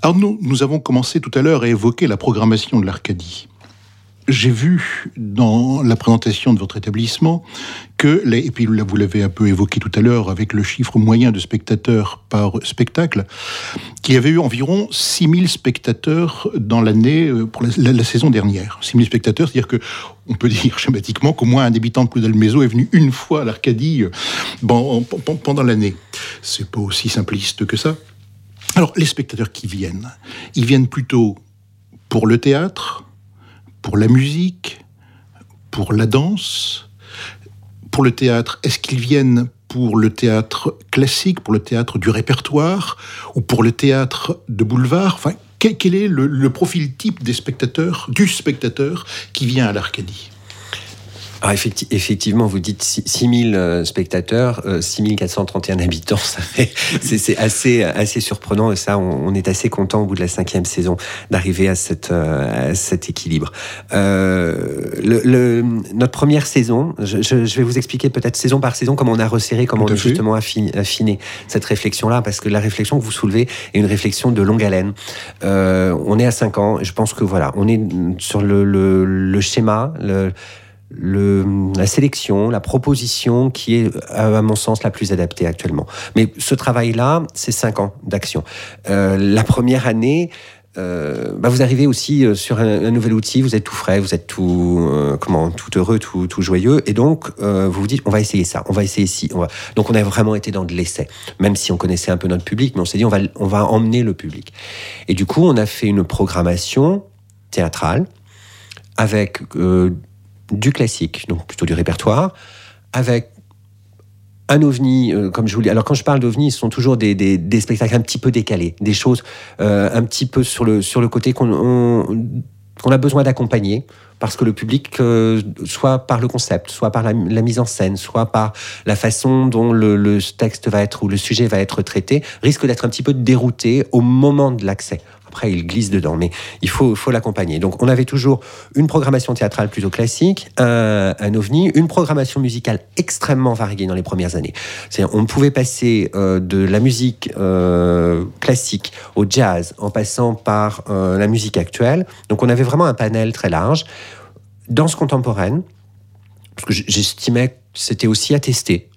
Alors nous avons commencé tout à l'heure à évoquer la programmation de l'Arcadie. J'ai vu dans la présentation de votre établissement et puis vous l'avez un peu évoqué tout à l'heure avec le chiffre moyen de spectateurs par spectacle, qu'il y avait eu environ 6000 spectateurs dans l'année pour la saison dernière. 6000 spectateurs, c'est-à-dire que on peut dire schématiquement qu'au moins un habitant de Cloudalmézeau est venu une fois à l'Arcadie pendant l'année. C'est pas aussi simpliste que ça. Alors, les spectateurs qui viennent, ils viennent plutôt pour le théâtre, pour la musique, pour la danse. Pour le théâtre, est-ce qu'ils viennent pour le théâtre classique, pour le théâtre du répertoire, ou pour le théâtre de boulevard? Enfin, quel est le profil type du spectateur qui vient à l'Arcadie? Alors effectivement, vous dites 6000 spectateurs, 6431 habitants, c'est assez surprenant, et ça, on est assez content au bout de la 5e saison d'arriver à cet équilibre. Notre première saison, je vais vous expliquer peut-être saison par saison comment on a resserré, comment on a justement affiné cette réflexion-là, parce que la réflexion que vous soulevez est une réflexion de longue haleine. On est à 5 ans, et je pense que voilà, on est sur le schéma, la sélection, la proposition qui est, à mon sens, la plus adaptée actuellement. Mais ce travail-là, c'est 5 ans d'action. La première année, vous arrivez aussi sur un nouvel outil, vous êtes tout frais, vous êtes tout heureux, tout joyeux, et donc vous vous dites, on va essayer ça, on va essayer ci. Donc on a vraiment été dans de l'essai, même si on connaissait un peu notre public, mais on s'est dit, on va emmener le public. Et du coup, on a fait une programmation théâtrale avec du classique, donc plutôt du répertoire, avec un ovni, comme je vous dis. Alors quand je parle d'ovni, ce sont toujours des spectacles un petit peu décalés, des choses un petit peu sur le côté qu'on a besoin d'accompagner, parce que le public, soit par le concept, soit par la mise en scène, soit par la façon dont le texte va être, ou le sujet va être traité, risque d'être un petit peu dérouté au moment de l'accès. Après, il glisse dedans, mais il faut l'accompagner. Donc, on avait toujours une programmation théâtrale plutôt classique, un ovni, une programmation musicale extrêmement variée dans les premières années. C'est-à-dire, on pouvait passer de la musique classique au jazz, en passant par la musique actuelle. Donc, on avait vraiment un panel très large. Danse contemporaine, parce que j'estimais que c'était aussi à tester.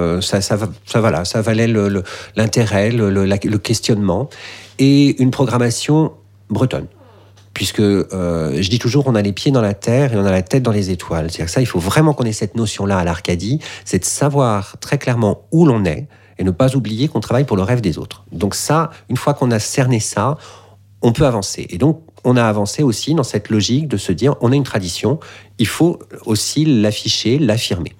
Ça valait l'intérêt, le questionnement. Et une programmation bretonne. Puisque, je dis toujours, on a les pieds dans la terre et on a la tête dans les étoiles. C'est-à-dire que ça, il faut vraiment qu'on ait cette notion-là à l'Arcadie, c'est de savoir très clairement où l'on est et ne pas oublier qu'on travaille pour le rêve des autres. Donc ça, une fois qu'on a cerné ça, on peut avancer. Et donc, on a avancé aussi dans cette logique de se dire, on a une tradition, il faut aussi l'afficher, l'affirmer.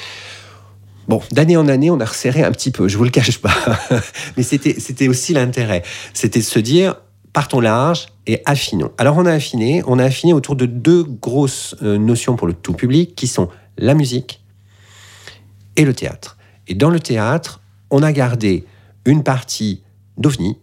Bon, d'année en année, on a resserré un petit peu, je vous le cache pas. Mais c'était aussi l'intérêt. C'était de se dire, partons large et affinons. Alors, on a affiné autour de 2 grosses notions pour le tout public, qui sont la musique et le théâtre. Et dans le théâtre, on a gardé une partie d'ovni,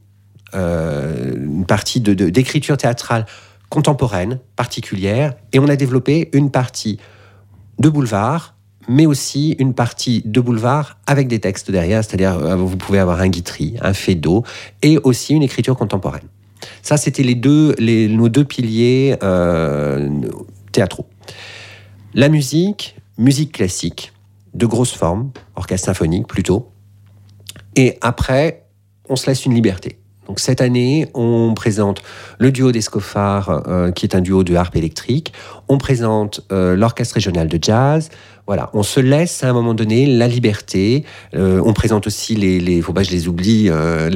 une partie d'écriture théâtrale contemporaine, particulière, et on a développé une partie de boulevard, mais aussi une partie de boulevard avec des textes derrière, c'est-à-dire vous pouvez avoir un Guitry, un Feydeau, et aussi une écriture contemporaine. Ça, c'était nos 2 piliers théâtraux. La musique classique, de grosse forme, orchestre symphonique plutôt, et après, on se laisse une liberté. Donc cette année, on présente le duo d'Escoffard, qui est un duo de harpe électrique. On présente l'orchestre régional de jazz. Voilà, on se laisse à un moment donné la liberté. On présente aussi faut pas que je les oublie,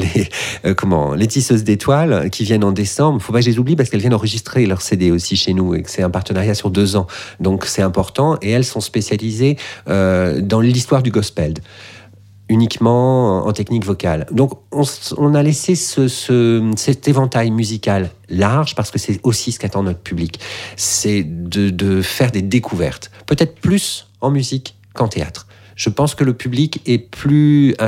les tisseuses d'étoiles qui viennent en décembre. Faut pas que je les oublie parce qu'elles viennent enregistrer leur CD aussi chez nous et que c'est un partenariat sur 2 ans. Donc c'est important, et elles sont spécialisées dans l'histoire du gospel, uniquement en technique vocale. Donc, on a laissé cet éventail musical large, parce que c'est aussi ce qu'attend notre public. C'est de faire des découvertes. Peut-être plus en musique qu'en théâtre. Je pense que le public est plus